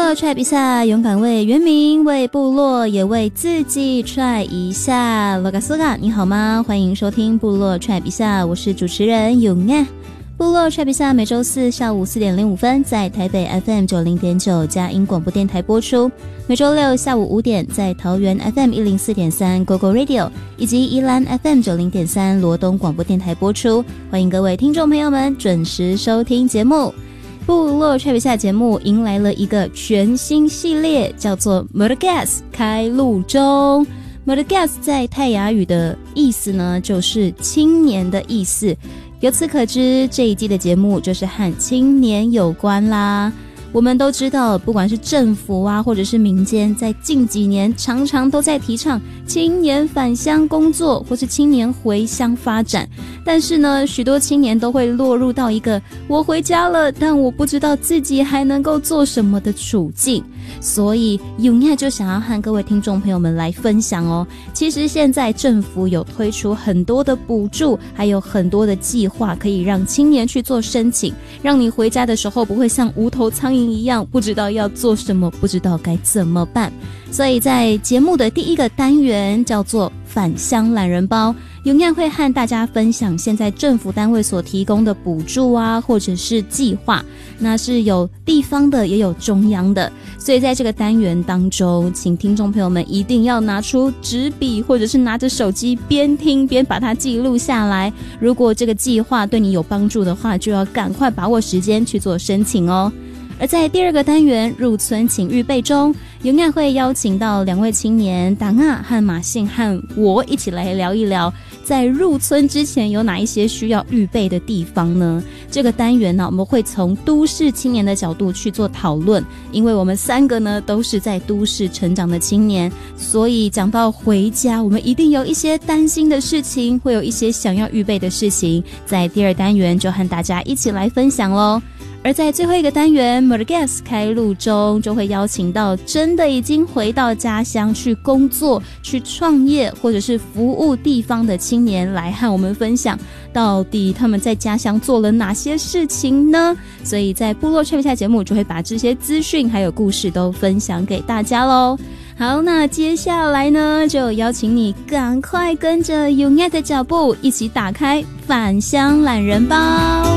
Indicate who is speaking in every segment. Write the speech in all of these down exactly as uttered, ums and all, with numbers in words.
Speaker 1: 落 try 一下，勇敢为原民，为部落，也为自己 try 一下。罗嘎苏嘎，你好吗？欢迎收听部落 try 一下，我是主持人勇啊。部落 try 一下每周四下午四点零五分在台北 F M 九零点九佳音广播电台播出，每周六下午五点在桃园 F M 一零四点三 Go Go Radio 以及宜兰 F M 九零点三罗东广播电台播出。欢迎各位听众朋友们准时收听节目。部落 try 一下节目迎来了一个全新系列，叫做 Murgas 开路中。 Murgas 在泰雅语的意思呢，就是青年的意思。由此可知，这一季的节目就是和青年有关啦。我们都知道，不管是政府啊，或者是民间，在近几年常常都在提倡青年返乡工作，或是青年回乡发展。但是呢，许多青年都会落入到一个我回家了，但我不知道自己还能够做什么的处境。所以永亚就想要和各位听众朋友们来分享哦，其实现在政府有推出很多的补助，还有很多的计划可以让青年去做申请，让你回家的时候不会像无头苍蝇一样，不知道要做什么，不知道该怎么办。所以在节目的第一个单元叫做返乡懒人包，永远会和大家分享现在政府单位所提供的补助啊，或者是计划，那是有地方的也有中央的。所以在这个单元当中，请听众朋友们一定要拿出纸笔，或者是拿着手机边听边把它记录下来。如果这个计划对你有帮助的话，就要赶快把握时间去做申请哦。而在第二个单元入村请预备中，永远会邀请到两位青年达亚和马信和我一起来聊一聊，在入村之前有哪一些需要预备的地方呢？这个单元呢，我们会从都市青年的角度去做讨论，因为我们三个呢都是在都市成长的青年，所以讲到回家，我们一定有一些担心的事情，会有一些想要预备的事情，在第二单元就和大家一起来分享咯。而在最后一个单元 Murgas 开路中，就会邀请到真的已经回到家乡去工作、去创业或者是服务地方的青年来和我们分享，到底他们在家乡做了哪些事情呢？所以在部落 try 一下节目就会把这些资讯还有故事都分享给大家咯。好，那接下来呢，就邀请你赶快跟着 Unite 的脚步，一起打开返乡懒人包。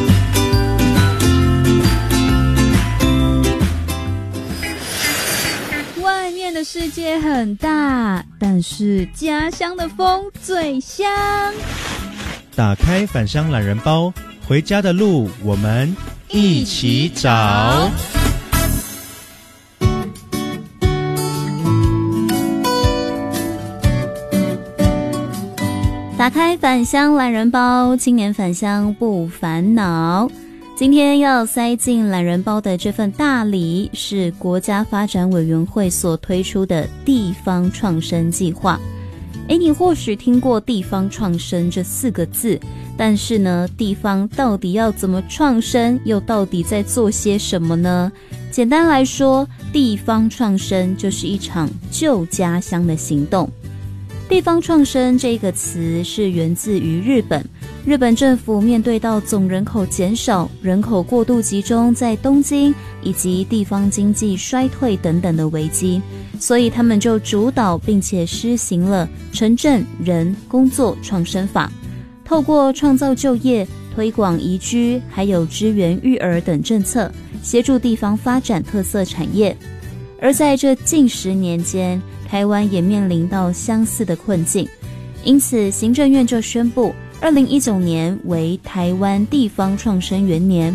Speaker 1: 外面的世界很大，但是家乡的风最香。
Speaker 2: 打开返乡懒人包，回家的路我们一起找。
Speaker 1: 打开返乡懒人包，青年返乡不烦恼。今天要塞进懒人包的这份大礼，是国家发展委员会所推出的地方创生计划。诶，你或许听过地方创生这四个字，但是呢，地方到底要怎么创生，又到底在做些什么呢？简单来说，地方创生就是一场救家乡的行动。地方创生这个词是源自于日本，日本政府面对到总人口减少、人口过度集中在东京以及地方经济衰退等等的危机，所以他们就主导并且施行了城镇人工作创生法，透过创造就业、推广移居还有支援育儿等政策，协助地方发展特色产业。而在这近十年间，台湾也面临到相似的困境，因此行政院就宣布二零一九年为台湾地方创生元年，